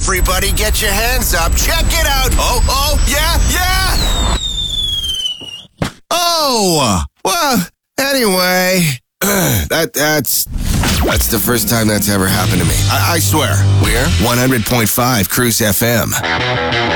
Everybody get your hands up. Check it out. Oh, yeah. Oh, well, anyway, that's the first time that's ever happened to me. I swear. We're 100.5 Cruise FM.